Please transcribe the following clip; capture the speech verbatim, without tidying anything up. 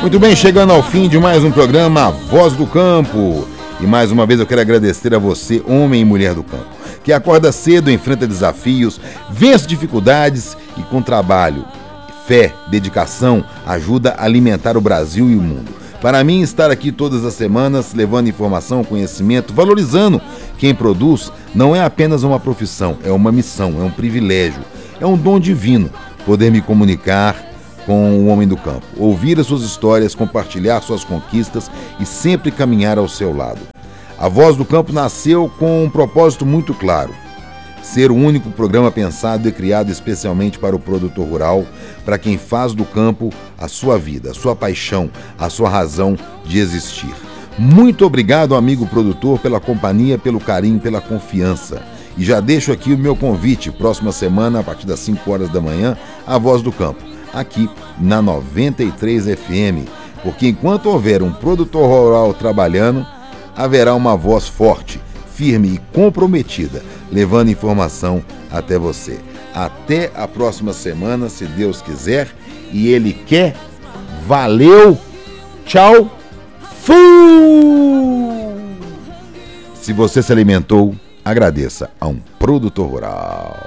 Muito bem, chegando ao fim de mais um programa, Voz do Campo. E mais uma vez eu quero agradecer a você, homem e mulher do campo, que acorda cedo, enfrenta desafios, vence dificuldades e com trabalho, fé, dedicação, ajuda a alimentar o Brasil e o mundo. Para mim, estar aqui todas as semanas, levando informação, conhecimento, valorizando quem produz, não é apenas uma profissão, é uma missão, é um privilégio, é um dom divino poder me comunicar com o homem do campo, ouvir as suas histórias, compartilhar suas conquistas e sempre caminhar ao seu lado. A Voz do Campo nasceu com um propósito muito claro: ser o único programa pensado e criado especialmente para o produtor rural, para quem faz do campo a sua vida, a sua paixão, a sua razão de existir. Muito obrigado, amigo produtor, pela companhia, pelo carinho, pela confiança. E já deixo aqui o meu convite, próxima semana, a partir das cinco horas da manhã, a Voz do Campo, aqui na noventa e três F M, porque enquanto houver um produtor rural trabalhando, haverá uma voz forte, firme e comprometida, levando informação até você. Até a próxima semana, se Deus quiser e Ele quer. Valeu, tchau, fui! Se você se alimentou, agradeça a um produtor rural.